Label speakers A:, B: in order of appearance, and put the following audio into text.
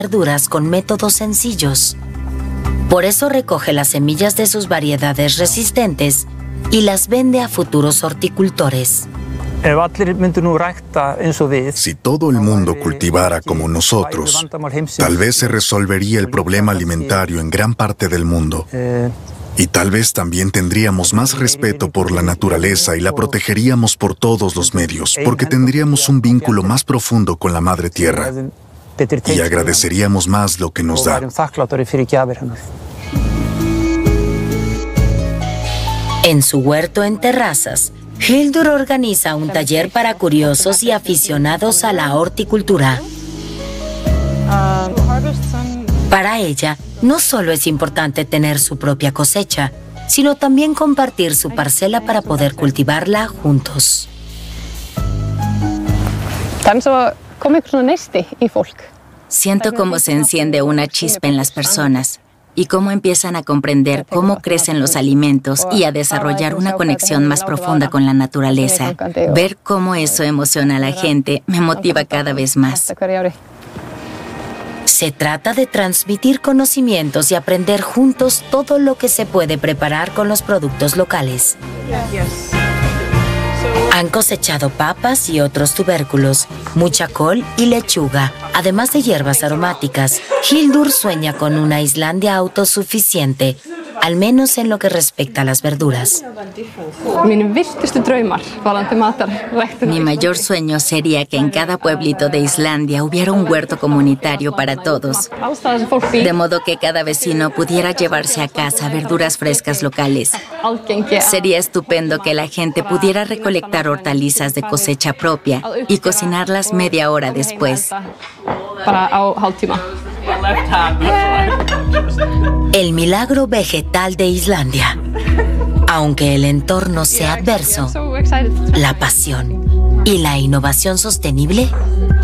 A: verduras con métodos sencillos. Por eso recoge las semillas de sus variedades resistentes y las vende a futuros horticultores.
B: Si todo el mundo cultivara como nosotros, tal vez se resolvería el problema alimentario en gran parte del mundo. Y tal vez también tendríamos más respeto por la naturaleza y la protegeríamos por todos los medios, porque tendríamos un vínculo más profundo con la Madre Tierra y agradeceríamos más lo que nos da.
A: En su huerto en Terrazas, Hildur organiza un taller para curiosos y aficionados a la horticultura. Para ella, no solo es importante tener su propia cosecha, sino también compartir su parcela para poder cultivarla juntos.
C: Siento cómo se enciende una chispa en las personas y cómo empiezan a comprender cómo crecen los alimentos y a desarrollar una conexión más profunda con la naturaleza. Ver cómo eso emociona a la gente me motiva cada vez más.
A: Se trata de transmitir conocimientos y aprender juntos todo lo que se puede preparar con los productos locales. Han cosechado papas y otros tubérculos, mucha col y lechuga, además de hierbas aromáticas. Hildur sueña con una Islandia autosuficiente, al menos en lo que respecta a las verduras.
C: Mi mayor sueño sería que en cada pueblito de Islandia hubiera un huerto comunitario para todos, de modo que cada vecino pudiera llevarse a casa verduras frescas locales. Sería estupendo que la gente pudiera recolectar hortalizas de cosecha propia y cocinarlas media hora después.
A: El milagro vegetal de Islandia. Aunque el entorno sea adverso, la pasión y la innovación sostenible